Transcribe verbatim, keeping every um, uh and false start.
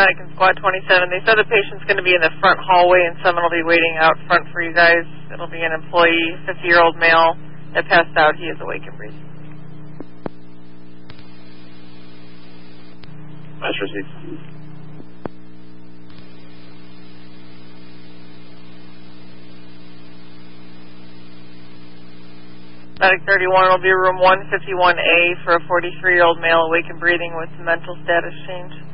Medic in Squad twenty-seven. They said the patient's going to be in the front hallway and someone will be waiting out front for you guys. It'll be an employee, fifty-year-old male that passed out. He is awake and breathing. That's received. Medic thirty-one will be room one fifty-one A for a forty-three-year-old male awake and breathing with mental status change.